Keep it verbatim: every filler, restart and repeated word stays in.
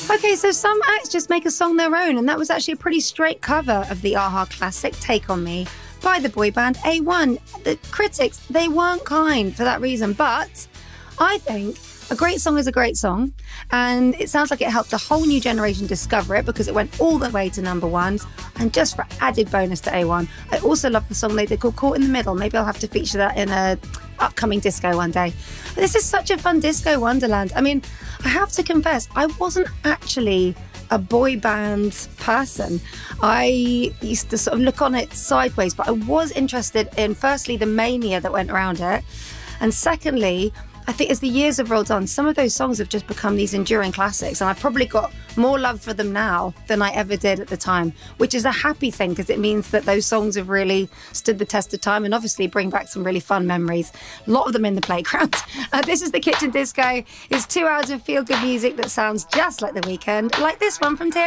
Okay, so some acts just make a song their own, and that was actually a pretty straight cover of the a-ha classic Take On Me by the boy band A one. The critics, they weren't kind for that reason, but I think a great song is a great song, and it sounds like it helped a whole new generation discover it because it went all the way to number ones. And just for added bonus to A one, I also love the song they did called Caught in the Middle. Maybe I'll have to feature that in a upcoming disco one day. But this is such a fun disco wonderland. I mean, I have to confess, I wasn't actually a boy band person. I used to sort of look on it sideways, but I was interested in, firstly, the mania that went around it, and secondly, I think as the years have rolled on, some of those songs have just become these enduring classics, and I've probably got more love for them now than I ever did at the time, which is a happy thing because it means that those songs have really stood the test of time and obviously bring back some really fun memories. A lot of them in the playground. Uh, this is The Kitchen Disco. It's two hours of feel-good music that sounds just like The Weeknd, like this one from T